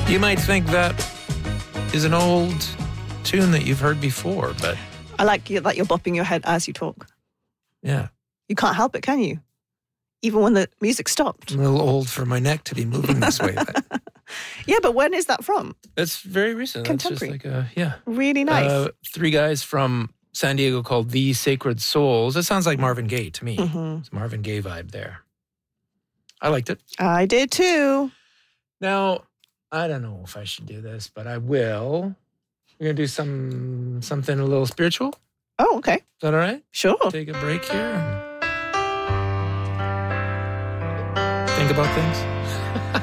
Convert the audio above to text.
You might think that is an old tune that you've heard before, but I like that you're bopping your head as you talk. yeah. You can't help it, can you? Even when the music stopped. I'm a little old for my neck to be moving this way. But Yeah, but when is that from? that's very recent. Contemporary. That's just like Really nice. 3 guys from San Diego called The Sacred Souls. It sounds like Marvin Gaye to me. Mhm. It's Marvin Gaye vibe there. I liked it. I did too. Now, I don't know if I should do this, but I will. We're going to do something a little spiritual. Oh, okay. Is that all right? Sure. Take a break here and think about things.